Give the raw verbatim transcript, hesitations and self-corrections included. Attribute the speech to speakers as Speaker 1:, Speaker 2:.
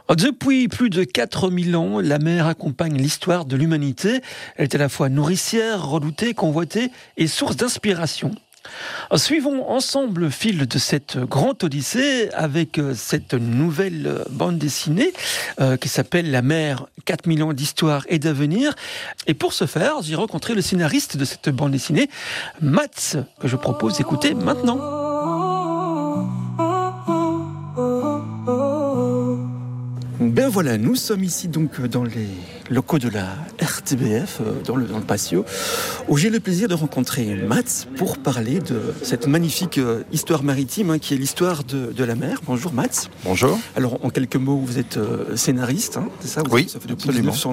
Speaker 1: Depuis plus de quatre mille ans, la mer accompagne l'histoire de l'humanité. Elle est à la fois nourricière, redoutée, convoitée et source d'inspiration. Suivons ensemble le fil de cette grande odyssée avec cette nouvelle bande dessinée euh, qui s'appelle La mer, quatre mille ans d'histoire et d'avenir. Et pour ce faire, j'ai rencontré le scénariste de cette bande dessinée, Mats, que je propose d'écouter maintenant. Ben voilà, nous sommes ici donc dans les locaux de la R T B F, dans le, dans le patio, où j'ai le plaisir de rencontrer Mats pour parler de cette magnifique histoire maritime hein, qui est l'histoire de, de la mer. Bonjour Mats.
Speaker 2: Bonjour.
Speaker 1: Alors en quelques mots, vous êtes euh, scénariste, hein, c'est ça vous,
Speaker 2: Oui,
Speaker 1: ça fait depuis
Speaker 2: absolument.
Speaker 1: dix-neuf cent